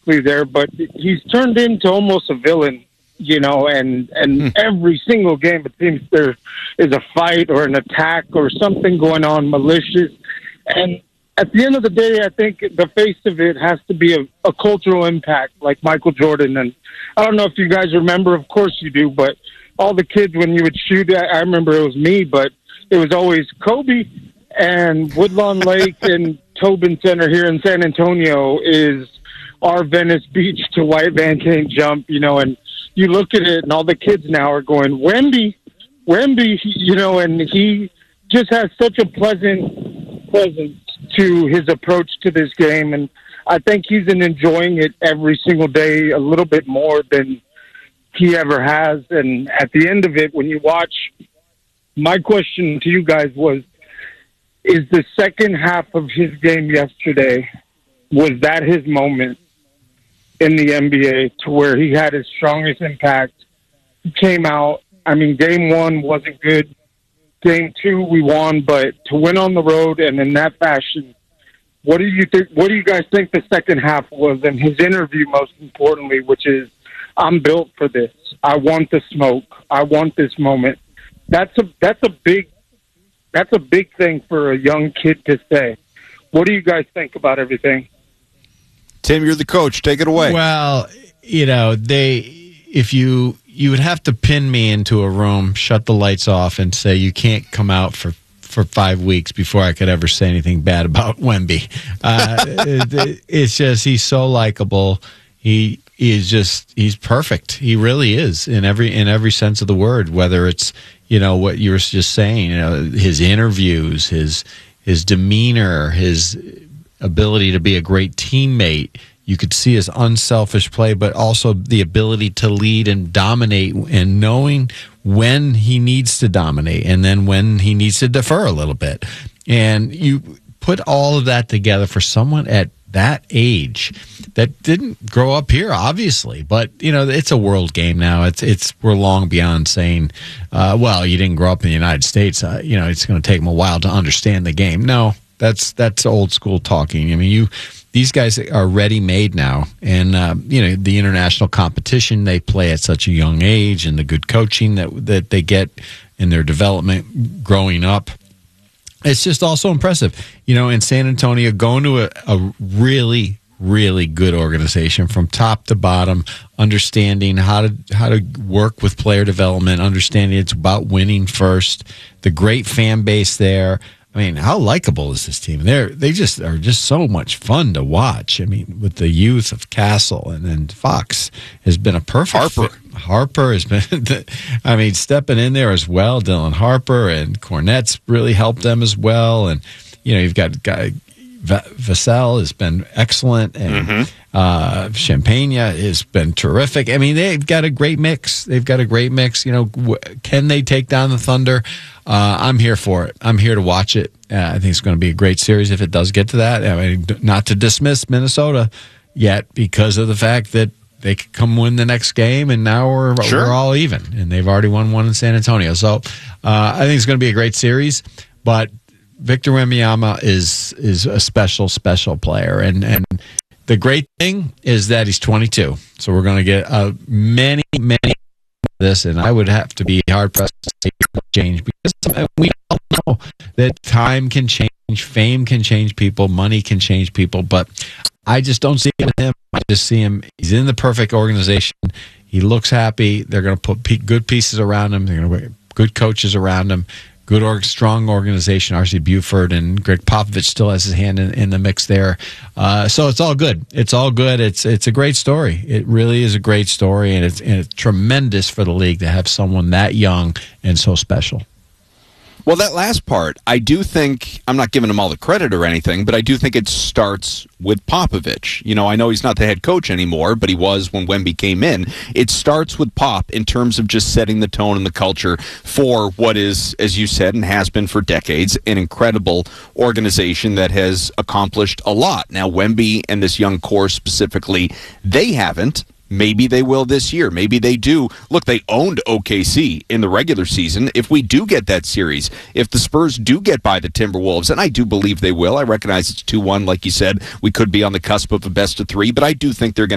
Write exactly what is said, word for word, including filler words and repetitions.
briefly there, but he's turned into almost a villain, you know, and, and Hmm. every single game it seems there is a fight or an attack or something going on malicious. And at the end of the day, I think the face of it has to be a, a cultural impact like Michael Jordan. And I don't know if you guys remember, of course you do, but all the kids, when you would shoot, I, I remember it was me, but it was always Kobe. And Woodlawn Lake and Tobin Center here in San Antonio is our Venice Beach to White Van Cane jump, you know, and you look at it and all the kids now are going, Wemby, Wemby, you know, and he just has such a pleasant presence to his approach to this game. And I think he's been enjoying it every single day a little bit more than he ever has. And at the end of it, when you watch, my question to you guys was, is the second half of his game yesterday, was that his moment in the N B A to where he had his strongest impact? He came out. I mean, game one wasn't good. Game two, we won, but to win on the road and in that fashion, what do you think? What do you guys think the second half was? And his interview, most importantly, which is, "I'm built for this. I want the smoke. I want this moment." That's a that's a big that's a big thing for a young kid to say. What do you guys think about everything? Tim, you're the coach. Take it away. Well, you know, they if you you would have to pin me into a room, shut the lights off, and say you can't come out for, for five weeks before I could ever say anything bad about Wemby. Uh, it, it's just he's so likable. He, he is just he's perfect. He really is in every in every sense of the word. Whether it's you know what you were just saying, you know, his interviews, his his demeanor, his ability to be a great teammate. You could see his unselfish play, but also the ability to lead and dominate and knowing when he needs to dominate and then when he needs to defer a little bit. And you put all of that together for someone at that age that didn't grow up here, obviously, but you know, it's a world game now. It's, it's, we're long beyond saying, uh, well, you didn't grow up in the United States. Uh, you know, it's going to take him a while to understand the game. No, that's, that's old school talking. I mean, you, these guys are ready-made now, and uh, you know the international competition they play at such a young age, and the good coaching that that they get in their development growing up. It's just also impressive, you know. In San Antonio, going to a, a really, really good organization from top to bottom, understanding how to how to work with player development, understanding it's about winning first. The great fan base there. I mean, how likable is this team? They're they just are just so much fun to watch. I mean, with the youth of Castle and then Fox has been a perfect Harper. fit. Harper has been, I mean, stepping in there as well. Dylan Harper and Cornette's really helped them as well. And you know, you've got guy Vassell has been excellent, and Mm-hmm. uh, Champagne has been terrific. I mean, they've got a great mix. They've got a great mix. You know, w- can they take down the Thunder? Uh, I'm here for it. I'm here to watch it. Uh, I think it's going to be a great series if it does get to that. I mean, not to dismiss Minnesota yet because of the fact that they could come win the next game, and now we're Sure. we're all even, and they've already won one in San Antonio. So uh, I think it's going to be a great series, but Victor Wembanyama is is a special, special player, and and the great thing is that he's twenty-two. So we're going to get uh, many, many of this, and I would have to be hard pressed to say change because we all know that time can change, fame can change people, money can change people, but I just don't see it with him. I just see him. He's in the perfect organization. He looks happy. They're going to put pe- good pieces around him. They're going to put good coaches around him. Good, or strong organization. R C Buford and Greg Popovich still has his hand in, in the mix there. Uh, so it's all good. It's all good. It's it's a great story. It really is a great story, and it's, and it's tremendous for the league to have someone that young and so special. Well, that last part, I do think, I'm not giving him all the credit or anything, but I do think it starts with Popovich. You know, I know he's not the head coach anymore, but he was when Wemby came in. It starts with Pop in terms of just setting the tone and the culture for what is, as you said, and has been for decades, an incredible organization that has accomplished a lot. Now, Wemby and this young core specifically, they haven't. Maybe they will this year. Maybe they do. Look, they owned O K C in the regular season. If we do get that series, if the Spurs do get by the Timberwolves, and I do believe they will, I recognize it's two one, like you said, we could be on the cusp of a best of three, but I do think they're going